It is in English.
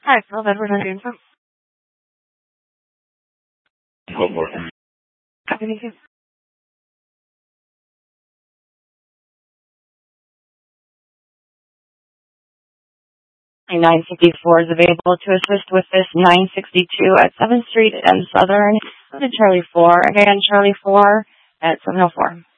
Hi, Phil Edward Huntington. Go for it. Thank you. 954 is available to assist with this 962 at 7th Street and Southern. Charlie 4. Again, Charlie 4 at 704.